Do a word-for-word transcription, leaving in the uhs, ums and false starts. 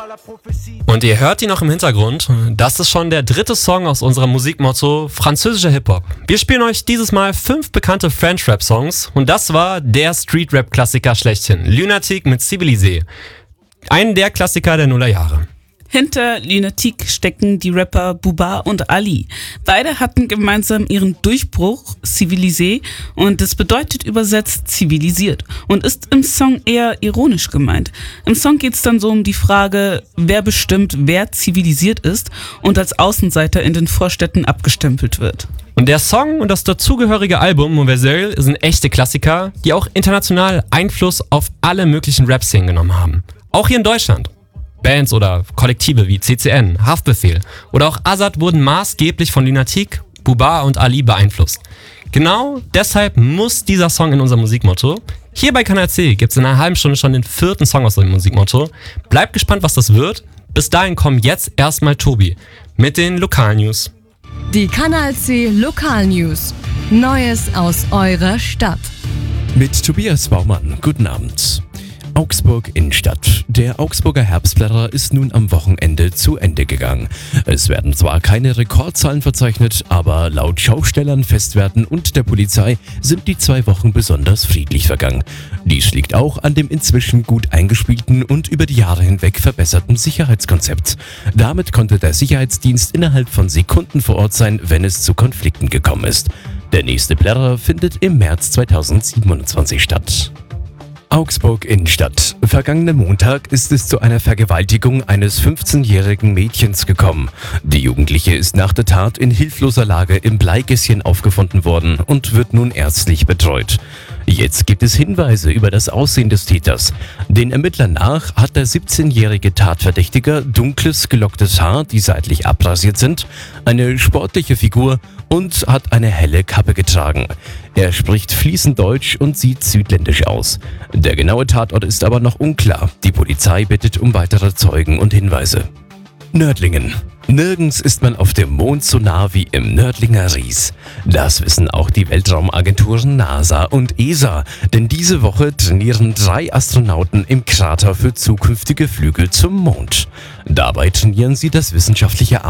Und ihr hört ihn noch im Hintergrund. Das ist schon der dritte Song aus unserem Musikmotto französischer Hip-Hop. Wir spielen euch dieses Mal fünf bekannte French-Rap-Songs und das war der Street-Rap-Klassiker schlechthin, Lunatic mit Civilisé. Einen der Klassiker der Nullerjahre. Hinter Lunatic stecken die Rapper Booba und Ali. Beide hatten gemeinsam ihren Durchbruch, Civilisé, und das bedeutet übersetzt zivilisiert und ist im Song eher ironisch gemeint. Im Song geht es dann so um die Frage, wer bestimmt, wer zivilisiert ist und als Außenseiter in den Vorstädten abgestempelt wird. Und der Song und das dazugehörige Album Universel sind echte Klassiker, die auch international Einfluss auf alle möglichen Rap-Szenen genommen haben. Auch hier in Deutschland. Bands oder Kollektive wie C C N, Haftbefehl oder auch Azad wurden maßgeblich von Lunatic, Booba und Ali beeinflusst. Genau deshalb muss dieser Song in unser Musikmotto. Hier bei Kanal C gibt es in einer halben Stunde schon den vierten Song aus dem Musikmotto. Bleibt gespannt, was das wird. Bis dahin kommen jetzt erstmal Tobi mit den Lokalnews. Die Kanal C Lokalnews. Neues aus eurer Stadt. Mit Tobias Baumann. Guten Abend. Augsburg Innenstadt. Der Augsburger Herbstblätter ist nun am Wochenende zu Ende gegangen. Es werden zwar keine Rekordzahlen verzeichnet, aber laut Schaustellern, Festwerten und der Polizei sind die zwei Wochen besonders friedlich vergangen. Dies liegt auch an dem inzwischen gut eingespielten und über die Jahre hinweg verbesserten Sicherheitskonzept. Damit konnte der Sicherheitsdienst innerhalb von Sekunden vor Ort sein, wenn es zu Konflikten gekommen ist. Der nächste Blätter findet im März zweitausendsiebenundzwanzig statt. Augsburg Innenstadt. Vergangenen Montag ist es zu einer Vergewaltigung eines fünfzehnjährigen Mädchens gekommen. Die Jugendliche ist nach der Tat in hilfloser Lage im Bleigässchen aufgefunden worden und wird nun ärztlich betreut. Jetzt gibt es Hinweise über das Aussehen des Täters. Den Ermittlern nach hat der siebzehnjährige Tatverdächtiger dunkles, gelocktes Haar, die seitlich abrasiert sind, eine sportliche Figur und hat eine helle Kappe getragen. Er spricht fließend Deutsch und sieht südländisch aus. Der genaue Tatort ist aber noch unklar. Die Polizei bittet um weitere Zeugen und Hinweise. Nördlingen. Nirgends ist man auf dem Mond so nah wie im Nördlinger Ries. Das wissen auch die Weltraumagenturen NASA und E S A, denn diese Woche trainieren drei Astronauten im Krater für zukünftige Flüge zum Mond. Dabei trainieren sie das wissenschaftliche